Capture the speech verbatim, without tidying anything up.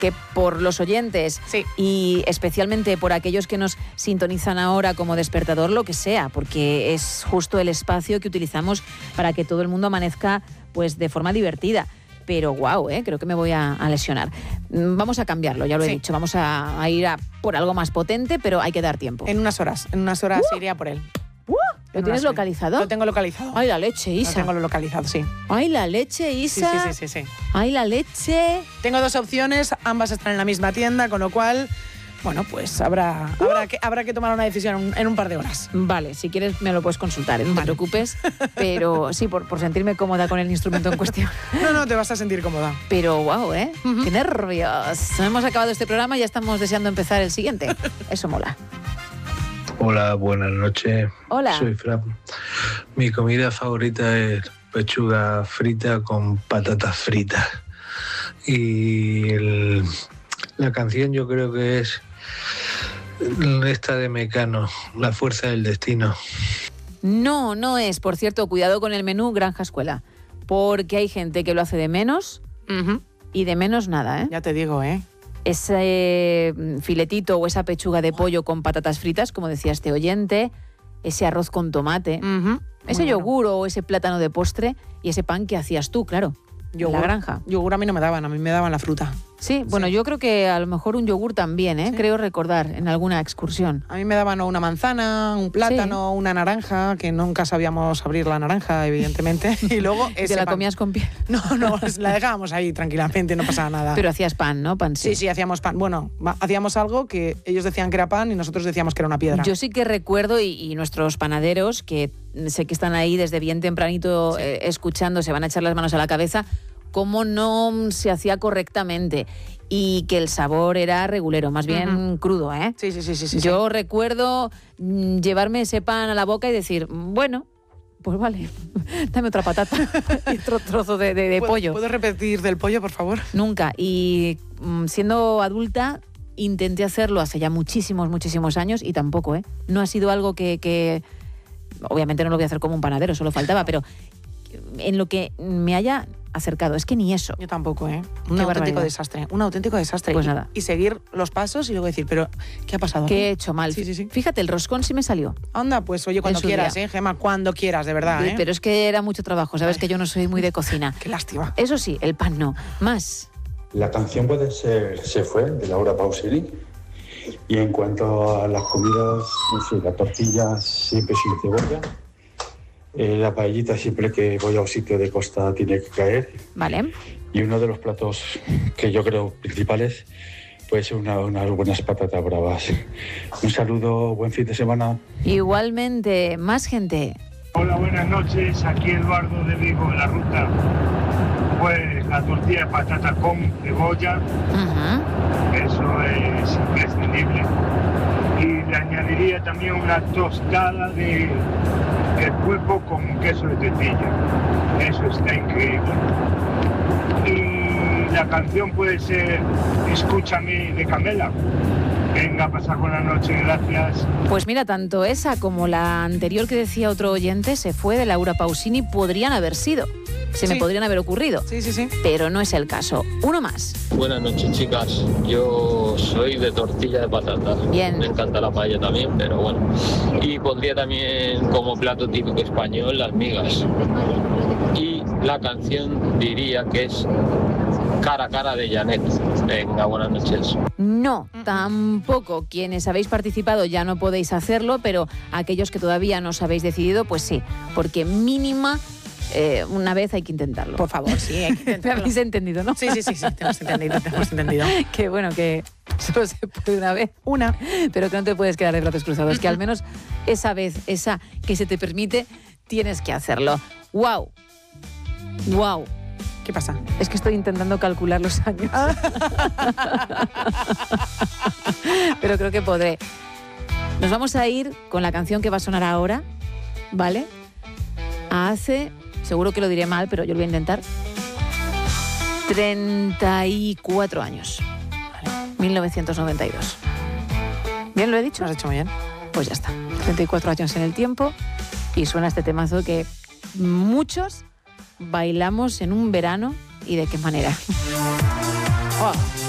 que por los oyentes sí. y especialmente por aquellos que nos sintonizan ahora como despertador, lo que sea, porque es justo el espacio que utilizamos para que todo el mundo amanezca pues de forma divertida. Pero guau, ¿eh? Creo que me voy a, a lesionar. Vamos a cambiarlo, ya lo he sí. dicho. Vamos a, a ir a por algo más potente, pero hay que dar tiempo. En unas horas, en unas horas uh. iría por él. Uh. ¿Lo tienes localizado? Lo tengo localizado. Ay, la leche, Isa. Lo tengo localizado, sí. Ay, la leche, Isa. Sí, sí, sí, sí, sí. Ay, la leche. Tengo dos opciones, ambas están en la misma tienda, con lo cual, bueno, pues habrá, uh. habrá, que, habrá que tomar una decisión en un par de horas. Vale, si quieres me lo puedes consultar, ¿eh? No vale. te preocupes. Pero sí, por, por sentirme cómoda con el instrumento en cuestión. No, no, te vas a sentir cómoda. Pero guau, ¿eh? Uh-huh. Qué nervios. Hemos acabado este programa y ya estamos deseando empezar el siguiente. Eso mola. Hola, buenas noches. Hola. Soy Fran. Mi comida favorita es pechuga frita con patatas fritas. Y el, la canción yo creo que es esta de Mecano, La fuerza del destino. No, no es. Por cierto, cuidado con el menú Granja Escuela. Porque hay gente que lo hace de menos uh-huh. y de menos nada, ¿eh? Ya te digo, ¿eh? Ese filetito o esa pechuga de pollo con patatas fritas, como decía este oyente, ese arroz con tomate, uh-huh. ese Muy yogur bueno. o ese plátano de postre y ese pan que hacías tú, claro, yogur, en la granja. Yogur a mí no me daban, a mí me daban la fruta. Sí, bueno, sí. Yo creo que a lo mejor un yogur también, ¿eh? Sí. Creo recordar en alguna excursión. A mí me daban una manzana, un plátano, sí. una naranja, que nunca sabíamos abrir la naranja, evidentemente. Y luego ese ¿Te la pan. comías con piel? No, no, la dejábamos ahí tranquilamente, no pasaba nada. Pero hacías pan, ¿no? Pan, sí. Sí, sí, hacíamos pan. Bueno, hacíamos algo que ellos decían que era pan y nosotros decíamos que era una piedra. Yo sí que recuerdo, y, y nuestros panaderos, que sé que están ahí desde bien tempranito sí. eh, escuchando, se van a echar las manos a la cabeza, cómo no se hacía correctamente y que el sabor era regulero, más bien uh-huh. crudo, ¿eh? Sí, sí, sí, sí, sí. Yo sí. recuerdo mm, llevarme ese pan a la boca y decir, bueno, pues vale, dame otra patata y otro trozo de, de, de ¿Puedo, pollo. ¿Puedo repetir del pollo, por favor? Nunca. Y mm, siendo adulta intenté hacerlo hace ya muchísimos, muchísimos años y tampoco, ¿eh? No ha sido algo que, que... Obviamente no lo voy a hacer como un panadero, solo faltaba, pero en lo que me haya acercado, es que ni eso. Yo tampoco, ¿eh? Un Qué auténtico barbaridad. desastre, un auténtico desastre. Pues y, nada. Y seguir los pasos y luego decir, pero ¿qué ha pasado? ¿Qué he hecho mal? Sí, sí, sí. Fíjate, el roscón sí me salió. Anda, pues oye, cuando quieras, día. ¿eh, Gemma? Cuando quieras, de verdad, ¿eh? Pero es que era mucho trabajo, sabes Ay. que yo no soy muy de cocina. Qué lástima. Eso sí, el pan no. Más. La canción puede ser Se fue, de Laura Pausini. Y en cuanto a las comidas, sí, la tortilla siempre sin cebolla. Eh, la paellita siempre que voy a un sitio de costa tiene que caer. Vale. Y uno de los platos que yo creo principales puede ser una, unas buenas patatas bravas. Un saludo, buen fin de semana. Igualmente, más gente. Hola, buenas noches. Aquí Eduardo de Vigo, en la ruta. Pues la tortilla de patata con cebolla. Uh-huh. Eso es imprescindible. Y le añadiría también una tostada de, de pulpo con queso de tetilla. Eso está increíble. Y la canción puede ser Escúchame de Camela. Venga, a pasar buena noche, gracias. Pues mira, tanto esa como la anterior que decía otro oyente, Se fue, de Laura Pausini, podrían haber sido. Se sí. me podrían haber ocurrido. Sí, sí, sí. Pero no es el caso. Uno más. Buenas noches, chicas. Yo soy de tortilla de patata. Bien. Me encanta la paella también, pero bueno. Y pondría también como plato típico español las migas. Y la canción diría que es Cara a cara de Janet. Venga, buenas noches. No, tampoco. Quienes habéis participado ya no podéis hacerlo, pero aquellos que todavía no os habéis decidido, pues sí, porque mínima eh, una vez hay que intentarlo. Por favor, sí, hay que intentarlo. Me habéis entendido, ¿no? Sí, sí, sí, sí, te hemos entendido, te hemos entendido. Que bueno, que solo se puede una vez. Una. Pero que no te puedes quedar de brazos cruzados, que al menos esa vez, esa que se te permite, tienes que hacerlo. ¡Wow! ¡Wow! ¿Qué pasa? Es que estoy intentando calcular los años. Pero creo que podré. Nos vamos a ir con la canción que va a sonar ahora, ¿vale? Hace, seguro que lo diré mal, pero yo lo voy a intentar, treinta y cuatro años. Vale. mil novecientos noventa y dos. ¿Bien lo he dicho? Lo has hecho muy bien. Pues ya está. treinta y cuatro años en el tiempo y suena este temazo que muchos bailamos en un verano, y de qué manera. Oh.